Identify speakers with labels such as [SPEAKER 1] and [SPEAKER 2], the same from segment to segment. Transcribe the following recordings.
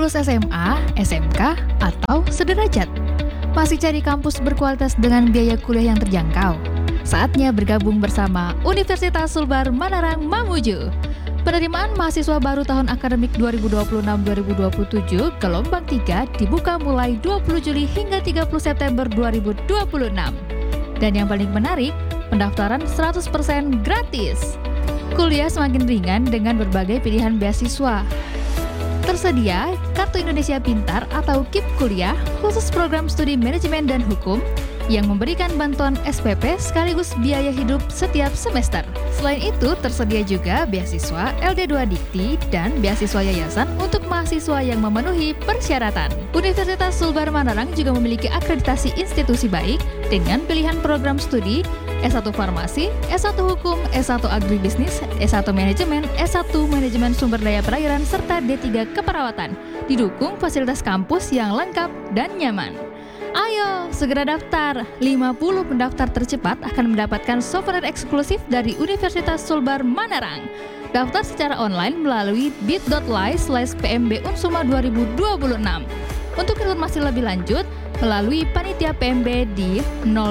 [SPEAKER 1] lulus SMA, SMK, atau sederajat? Masih cari kampus berkualitas dengan biaya kuliah yang terjangkau? Saatnya bergabung bersama Universitas Sulbar Manarang Mamuju. Penerimaan mahasiswa baru tahun akademik 2026-2027 gelombang 3 dibuka mulai 20 Juli hingga 30 September 2026. Dan yang paling menarik, pendaftaran 100% gratis. Kuliah semakin ringan dengan berbagai pilihan beasiswa. Tersedia Kartu Indonesia Pintar atau KIP Kuliah khusus program studi manajemen dan hukum yang memberikan bantuan SPP sekaligus biaya hidup setiap semester. Selain itu, tersedia juga beasiswa LD2 Dikti dan beasiswa yayasan untuk mahasiswa yang memenuhi persyaratan. Universitas Sulbar Manarang juga memiliki akreditasi institusi baik dengan pilihan program studi S1 Farmasi, S1 Hukum, S1 Agribisnis, S1 Manajemen, S1 Manajemen Sumber Daya Perairan, serta D3 Keperawatan. Didukung fasilitas kampus yang lengkap dan nyaman. Ayo, segera daftar. 50 pendaftar tercepat akan mendapatkan souvenir eksklusif dari Universitas Sulbar Manarang. Daftar secara online melalui bit.ly/PMB Unsuma 2026. Untuk informasi lebih lanjut, melalui Panitia PMB di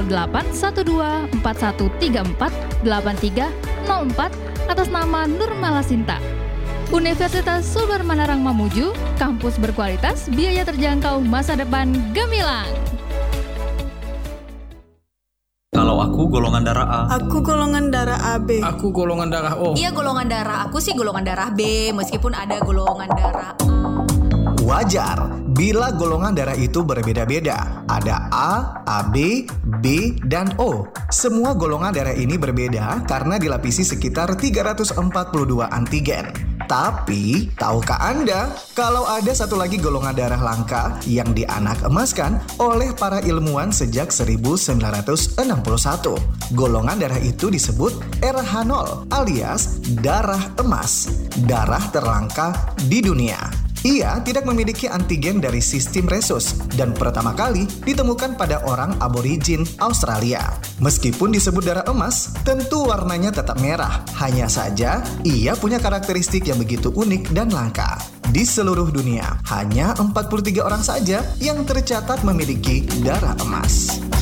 [SPEAKER 1] 081241348304 atas nama Nurmala Sinta. Universitas Sulbar Manarang Mamuju, kampus berkualitas, biaya terjangkau, masa depan gemilang.
[SPEAKER 2] Kalau aku golongan darah A.
[SPEAKER 3] Aku golongan darah AB.
[SPEAKER 4] Aku golongan darah O.
[SPEAKER 5] Iya, golongan darah aku sih golongan darah B, meskipun ada golongan darah A.
[SPEAKER 6] Wajar bila golongan darah itu berbeda-beda. Ada A, AB, B, dan O. Semua golongan darah ini berbeda karena dilapisi sekitar 342 antigen. Tapi, tahukah Anda kalau ada satu lagi golongan darah langka yang dianak emaskan oleh para ilmuwan sejak 1961? Golongan darah itu disebut RH0 alias darah emas, darah terlangka di dunia. Ia tidak memiliki antigen dari sistem resus dan pertama kali ditemukan pada orang aborigin Australia. Meskipun disebut darah emas, tentu warnanya tetap merah. Hanya saja, ia punya karakteristik yang begitu unik dan langka. Di seluruh dunia, hanya 43 orang saja yang tercatat memiliki darah emas.